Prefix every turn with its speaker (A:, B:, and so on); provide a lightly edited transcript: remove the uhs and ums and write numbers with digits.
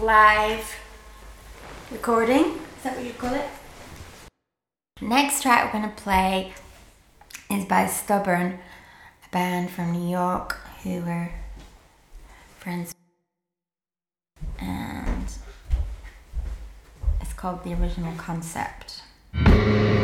A: live recording. Is that what you call it? Next track we're going to play is by Stubborn, a band from New York who were friends, and it's called The Original Concept.